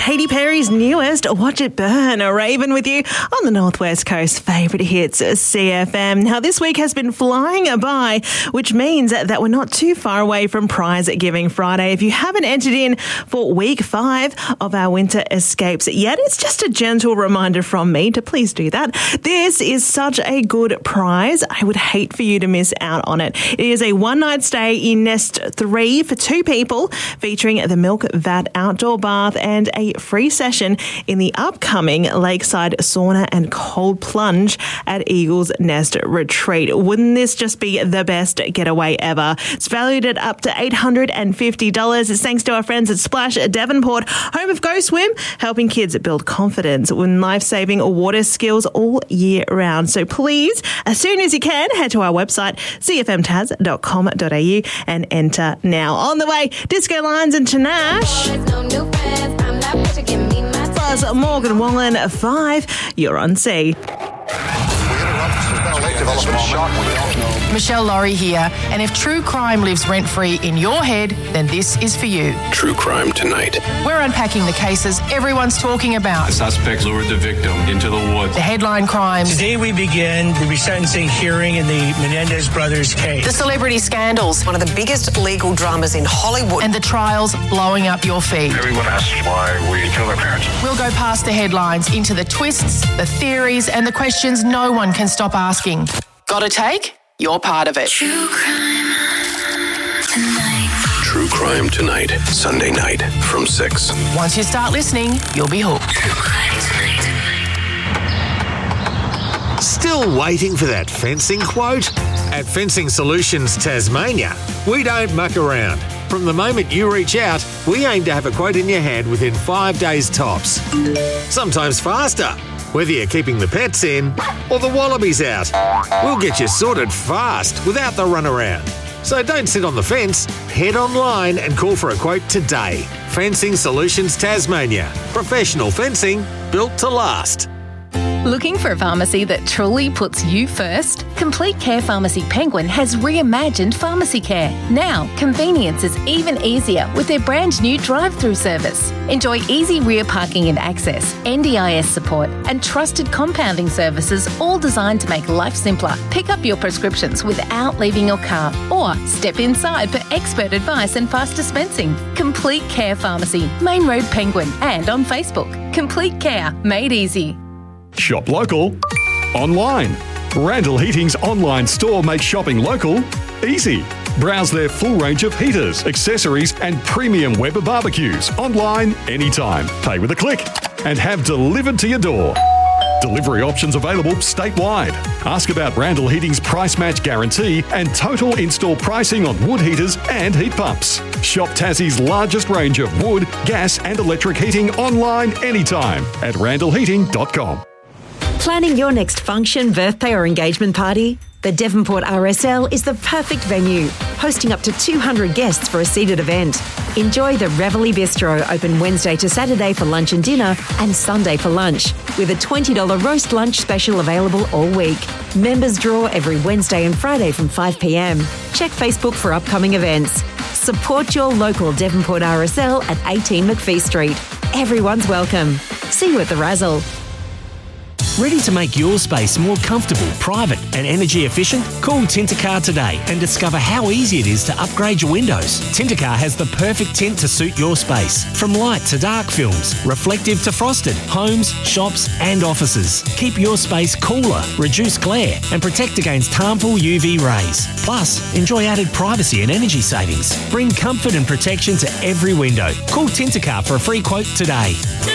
Katy Perry's newest Watch It Burn, a Raven with you on the Northwest Coast favourite hits CFM. Now, this week has been flying by, which means that we're not too far away from Prize Giving Friday. If you haven't entered in for week 5 of our Winter Escapes yet, it's just a gentle reminder from me to please do that. This is such a good prize. I would hate for you to miss out on it. It is a one-night stay in Nest 3 for 2 people, featuring the Milk Vat outdoor bath and a free session in the upcoming Lakeside Sauna and Cold Plunge at Eagle's Nest Retreat. Wouldn't this just be the best getaway ever? It's valued at up to $850. It's thanks to our friends at Splash Devonport, home of Go Swim, helping kids build confidence with life-saving water skills all year round. So please, as soon as you can, head to our website, cfmtaz.com.au and enter now. On the way, Disco Lines and Tanash. Plus Morgan Wallen at 5. You're on C. Michelle Laurie here, and if true crime lives rent-free in your head, then this is for you. True Crime Tonight. We're unpacking the cases everyone's talking about. The suspect lured the victim into the woods. The headline crimes. Today we begin the resentencing hearing in the Menendez brothers case. The celebrity scandals. One of the biggest legal dramas in Hollywood. And the trials blowing up your feed. Everyone asks why we killed our parents. We'll go past the headlines into the twists, the theories, and the questions no one can stop asking. Got a take? You're part of it. True Crime Tonight. True Crime Tonight. Sunday night from 6. Once you start listening, you'll be hooked. True Crime Tonight. Still waiting for that fencing quote? At Fencing Solutions Tasmania, we don't muck around. From the moment you reach out, we aim to have a quote in your hand within 5 days tops. Sometimes faster. Whether you're keeping the pets in or the wallabies out, we'll get you sorted fast without the runaround. So don't sit on the fence, head online and call for a quote today. Fencing Solutions Tasmania. Professional fencing built to last. Looking for a pharmacy that truly puts you first? Complete Care Pharmacy Penguin has reimagined pharmacy care. Now, convenience is even easier with their brand new drive-through service. Enjoy easy rear parking and access, NDIS support, and trusted compounding services, all designed to make life simpler. Pick up your prescriptions without leaving your car, or step inside for expert advice and fast dispensing. Complete Care Pharmacy, Main Road Penguin, and on Facebook. Complete Care, made easy. Shop local, online. Randall Heating's online store makes shopping local easy. Browse their full range of heaters, accessories, and premium Weber barbecues online anytime. Pay with a click and have delivered to your door. Delivery options available statewide. Ask about Randall Heating's price match guarantee and total install pricing on wood heaters and heat pumps. Shop Tassie's largest range of wood, gas, and electric heating online anytime at randallheating.com. Planning your next function, birthday or engagement party? The Devonport RSL is the perfect venue, hosting up to 200 guests for a seated event. Enjoy the Reveille Bistro, open Wednesday to Saturday for lunch and dinner and Sunday for lunch, with a $20 roast lunch special available all week. Members draw every Wednesday and Friday from 5 p.m. Check Facebook for upcoming events. Support your local Devonport RSL at 18 McPhee Street. Everyone's welcome. See you at the Razzle. Ready to make your space more comfortable, private and energy efficient? Call Tintercar today and discover how easy it is to upgrade your windows. Tintercar has the perfect tint to suit your space. From light to dark films, reflective to frosted, homes, shops and offices. Keep your space cooler, reduce glare and protect against harmful UV rays. Plus, enjoy added privacy and energy savings. Bring comfort and protection to every window. Call Tintercar for a free quote today.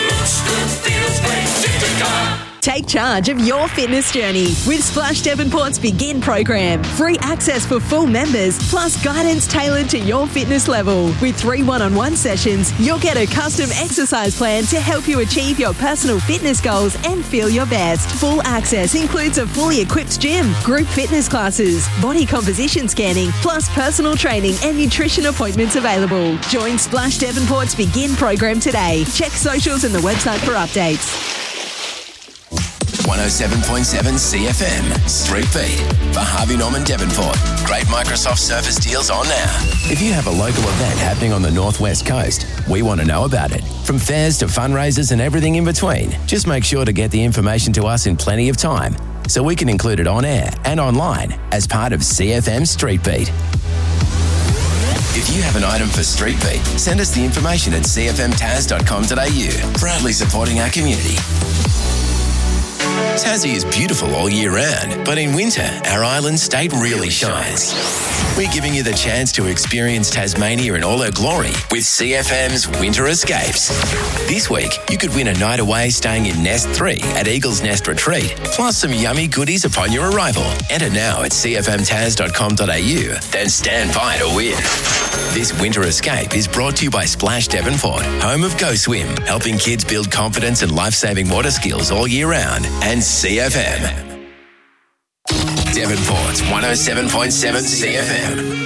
Take charge of your fitness journey with Splash Devonport's Begin program. Free access for full members, plus guidance tailored to your fitness level. With 3 one-on-one sessions, you'll get a custom exercise plan to help you achieve your personal fitness goals and feel your best. Full access includes a fully equipped gym, group fitness classes, body composition scanning, plus personal training and nutrition appointments available. Join Splash Devonport's Begin program today. Check socials and the website for updates. 107.7 CFM Street Beat for Harvey Norman Devonport. Great Microsoft Surface deals on now. If you have a local event happening on the Northwest Coast, we want to know about it. From fairs to fundraisers and everything in between, just make sure to get the information to us in plenty of time so we can include it on air and online as part of CFM Street Beat. If you have an item for Street Beat, send us the information at cfmtaz.com.au, proudly supporting our community. Tassie is beautiful all year round, but in winter, our island state really shines. We're giving you the chance to experience Tasmania in all her glory with CFM's Winter Escapes. This week, you could win a night away staying in Nest 3 at Eagle's Nest Retreat, plus some yummy goodies upon your arrival. Enter now at cfmtaz.com.au, then stand by to win. This Winter Escape is brought to you by Splash Devonport, home of Go Swim, helping kids build confidence and life-saving water skills all year round, and CFM. Devonport's 107.7 CFM.